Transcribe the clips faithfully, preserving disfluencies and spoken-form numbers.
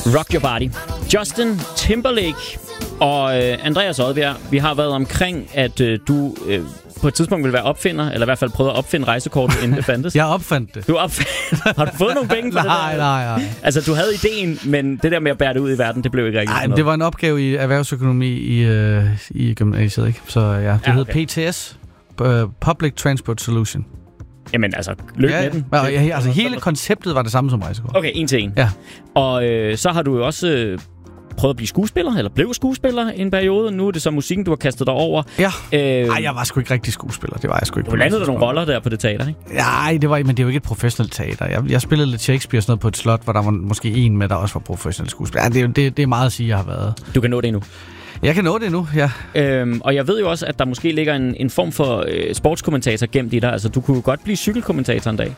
Rock Your Body. Justin Timberlake og øh, Andreas Odbjerg. Vi har været omkring, at øh, du øh, på et tidspunkt ville være opfinder, eller i hvert fald prøve at opfinde rejsekortet, inden det fandtes. Jeg opfandt det. Du opfandt... Har du fået nogle penge for nej, det? Nej, nej, nej. Altså, du havde ideen, men det der med at bære det ud i verden, det blev ikke rigtig Nej, noget. det var en opgave i erhvervsøkonomi i, øh, i gymnasiet, ikke? Så ja, det ja, hed okay. P T S. Uh, Public Transport Solution. Jamen, altså, løb ja, med den. Ja, ja, altså, hele konceptet var det samme som rejsekort. Okay, en til en. Ja. Og øh, så har du jo også... Øh, prøvet at blive skuespiller, eller blev skuespiller i en periode. Nu er det så musikken, du har kastet dig over. Ja. Øh, Ej, jeg var sgu ikke rigtig skuespiller. Det var jeg sgu ikke. Du landede der nogle roller der på det teater, ikke? Nej, det var, men det er jo ikke et professionelt teater. Jeg, jeg spillede lidt Shakespeare sådan noget på et slot, hvor der var måske en med, der også var professionel skuespiller. Ja, det, det, det er meget at sige, jeg har været. Du kan nå det endnu. Jeg kan nå det nu, ja. Øhm, og jeg ved jo også, at der måske ligger en, en form for øh, sportskommentator gemt i dig. Altså, du kunne jo godt blive cykelkommentator en dag.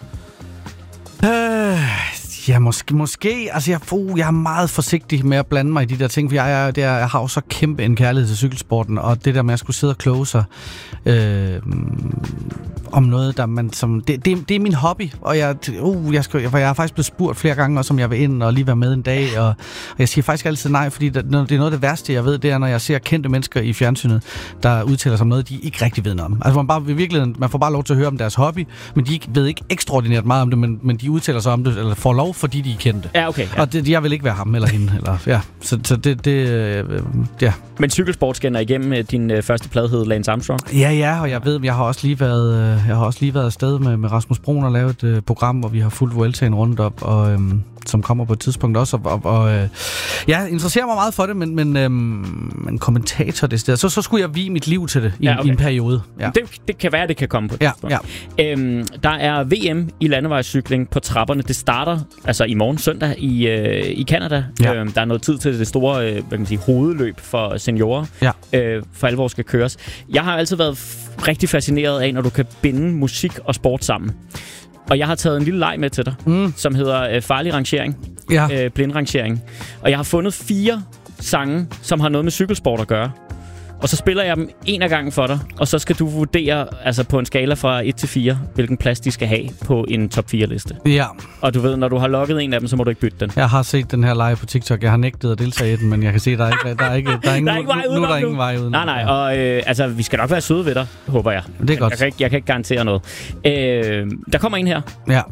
Øh, ja, måske. måske. Altså, jeg, uh, jeg er meget forsigtig med at blande mig i de der ting, for jeg, jeg, jeg, jeg har jo så kæmpe en kærlighed til cykelsporten, og det der med at skulle sidde og kloge sig øh, om noget, der man som... Det, det, det er min hobby, og jeg, uh, jeg, skal, jeg har faktisk blevet spurgt flere gange, også om jeg vil ind og lige være med en dag, og, og jeg siger faktisk altid nej, fordi det, det er noget af det værste, jeg ved, det er, når jeg ser kendte mennesker i fjernsynet, der udtaler sig om noget, de ikke rigtig ved noget om. Altså, man, bare, virkelig, man får bare lov til at høre om deres hobby, men de ved ikke ekstraordinært meget om det, men, men de udtaler sig om det, eller får lov, fordi de er kendte. Ja, okay. Ja. Og det, jeg vil ikke være ham eller hende. Eller, ja. Så, så det, det øh, ja. Men cykelsport skinner igennem. Din øh, første plade hed Lance Armstrong. Ja, ja, og jeg ved, jeg har også lige været, øh, jeg har også lige været afsted med, med Rasmus Broen og lavet et øh, program, hvor vi har fulgt Vueltaen rundt op, og, øh, som kommer på et tidspunkt også. Og, og, og øh, jeg interesserer mig meget for det, men, men, øh, men kommentator det sted. Så, så skulle jeg vie mit liv til det i, ja, okay. i en periode. Ja. Det, det kan være, det kan komme på et ja, tidspunkt. Ja. Øhm, der er V M i landevejscykling på trapperne. Det starter altså i morgen søndag i, øh, i Canada. Ja. Øhm, der er noget tid til det store øh, hvad kan man sige, hovedløb for seniorer. Ja. Øh, for alvor skal køres. Jeg har altid været f- rigtig fascineret af, når du kan binde musik og sport sammen. Og jeg har taget en lille leg med til dig, mm. som hedder øh, farlig rangering. Ja. Øh, blindrangering. Og jeg har fundet fire sange, som har noget med cykelsport at gøre. Og så spiller jeg dem en af gangen for dig, og så skal du vurdere altså på en skala fra et til fire, hvilken plads de skal have på en top fire liste. Ja. Og du ved, når du har logget en af dem, så må du ikke bytte den. Jeg har set den her live på TikTok. Jeg har nægtet at deltage i den, men jeg kan se, der er ikke der er ikke der er ingen, der er ikke vej nu, nu er der ingen vej uden. Nej, nej, og øh, altså vi skal nok være søde ved dig, håber jeg. Det er godt. Jeg kan ikke, jeg kan ikke garantere noget. Øh, der kommer en her. Ja.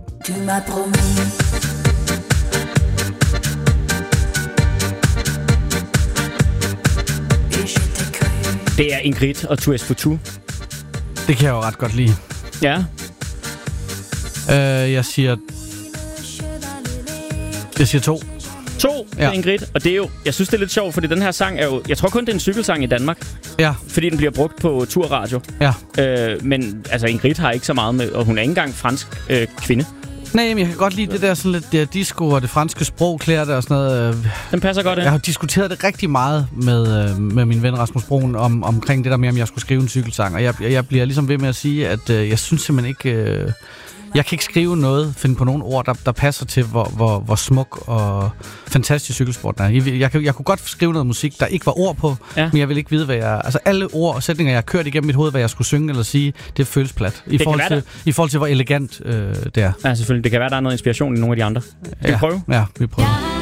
Det er Ingrid og Tours for Two. Det kan jeg jo ret godt lide. Ja. Øh, jeg siger... Jeg siger to. To til ja. Ingrid, og det er jo... Jeg synes, det er lidt sjovt, fordi den her sang er jo... Jeg tror kun, det er en cykelsang i Danmark. Ja. Fordi den bliver brugt på turradio. Ja. Øh, men altså, Ingrid har ikke så meget med... Og hun er ikke engang fransk øh, kvinde. Nej, men jeg kan godt lide det der sådan lidt der disco og det franske sprog, klæder det og sådan noget. Den passer godt ind. Jeg har diskuteret det rigtig meget med, med min ven Rasmus Broen om, omkring det der med, om jeg skulle skrive en cykelsang. Og jeg, jeg bliver ligesom ved med at sige, at øh, jeg synes simpelthen ikke... Øh, jeg kan ikke skrive noget, finde på nogle ord, der, der passer til, hvor, hvor, hvor smuk og fantastisk cykelsporten er. Jeg, jeg, jeg kunne godt skrive noget musik, der ikke var ord på, ja. Men jeg vil ikke vide, hvad jeg... Altså alle ord og sætninger, jeg har kørt igennem mit hoved, hvad jeg skulle synge eller sige, det føles plat. I, forhold til, i forhold til, hvor elegant øh, det er. Ja, selvfølgelig. Det kan være, der er noget inspiration i nogle af de andre. Skal ja. vi prøve? Ja, vi prøver.